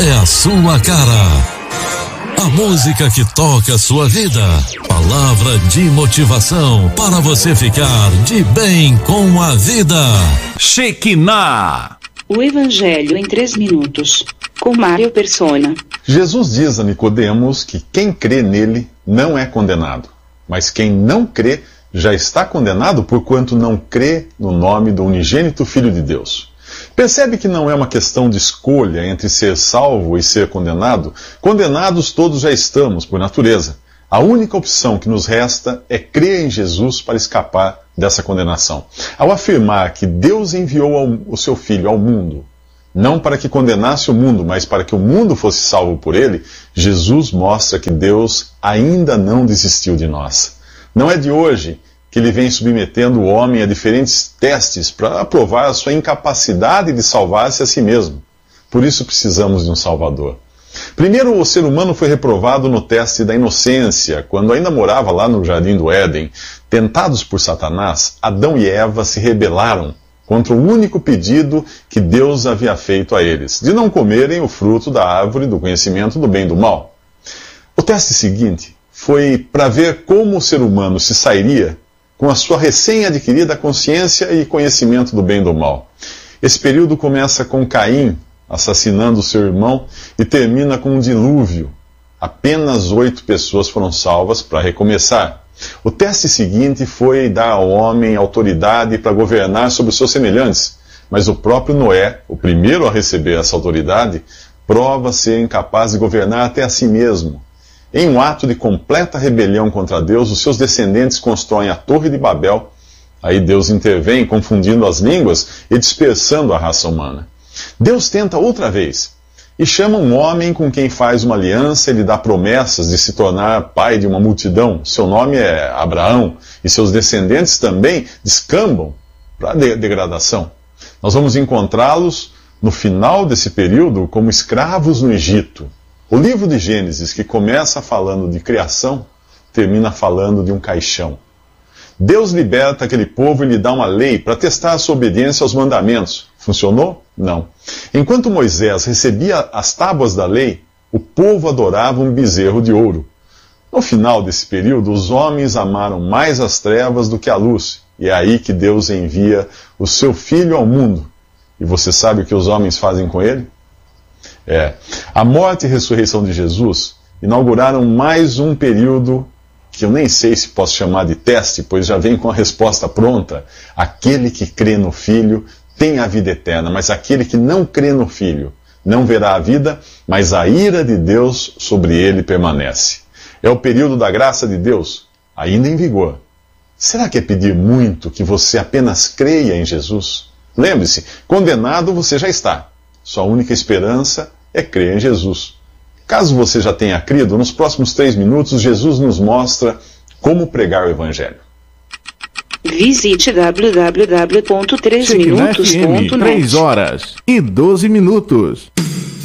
é a sua cara. A música que toca a sua vida. Palavra de motivação para você ficar de bem com a vida. Shekinah. O Evangelho em 3 minutos. Com Mário Persona. Jesus diz a Nicodemos que quem crê nele não é condenado. Mas quem não crê já está condenado porquanto não crê no nome do unigênito Filho de Deus. Percebe que não é uma questão de escolha entre ser salvo e ser condenado? Condenados todos já estamos, por natureza. A única opção que nos resta é crer em Jesus para escapar dessa condenação. Ao afirmar que Deus enviou o seu Filho ao mundo, não para que condenasse o mundo, mas para que o mundo fosse salvo por ele, Jesus mostra que Deus ainda não desistiu de nós. Não é de hoje que ele vem submetendo o homem a diferentes testes para provar a sua incapacidade de salvar-se a si mesmo. Por isso precisamos de um Salvador. Primeiro, o ser humano foi reprovado no teste da inocência, quando ainda morava lá no Jardim do Éden. Tentados por Satanás, Adão e Eva se rebelaram contra o único pedido que Deus havia feito a eles, de não comerem o fruto da árvore do conhecimento do bem e do mal. O teste seguinte foi para ver como o ser humano se sairia com a sua recém-adquirida consciência e conhecimento do bem e do mal. Esse período começa com Caim assassinando seu irmão e termina com um dilúvio. Apenas 8 pessoas foram salvas para recomeçar. O teste seguinte foi dar ao homem autoridade para governar sobre os seus semelhantes, mas o próprio Noé, o primeiro a receber essa autoridade, prova ser incapaz de governar até a si mesmo. Em um ato de completa rebelião contra Deus, os seus descendentes constroem a Torre de Babel. Aí Deus intervém, confundindo as línguas e dispersando a raça humana. Deus tenta outra vez e chama um homem com quem faz uma aliança e lhe dá promessas de se tornar pai de uma multidão. Seu nome é Abraão e seus descendentes também descambam para a degradação. Nós vamos encontrá-los no final desse período como escravos no Egito. O livro de Gênesis, que começa falando de criação, termina falando de um caixão. Deus liberta aquele povo e lhe dá uma lei para testar a sua obediência aos mandamentos. Funcionou? Não. Enquanto Moisés recebia as tábuas da lei, o povo adorava um bezerro de ouro. No final desse período, os homens amaram mais as trevas do que a luz. E é aí que Deus envia o seu Filho ao mundo. E você sabe o que os homens fazem com ele? A morte e ressurreição de Jesus inauguraram mais um período que eu nem sei se posso chamar de teste, pois já vem com a resposta pronta. Aquele que crê no Filho tem a vida eterna, mas aquele que não crê no Filho não verá a vida, mas a ira de Deus sobre ele permanece. É o período da graça de Deus, ainda em vigor. Será que é pedir muito que você apenas creia em Jesus? Lembre-se, condenado você já está. Sua única esperança é crer em Jesus. Caso você já tenha crido, nos próximos 3 minutos, Jesus nos mostra como pregar o Evangelho. Visite www.3minutos.net. 3 horas e 12 minutos.